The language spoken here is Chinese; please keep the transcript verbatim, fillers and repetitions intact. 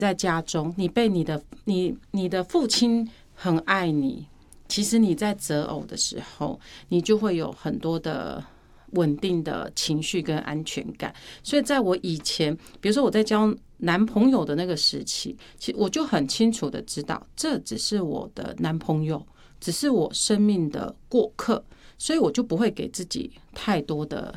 在家中，你被你的你你的父亲很爱你，其实你在择偶的时候，你就会有很多的稳定的情绪跟安全感。所以在我以前，比如说我在交男朋友的那个时期，其实我就很清楚的知道，这只是我的男朋友，只是我生命的过客，所以我就不会给自己太多的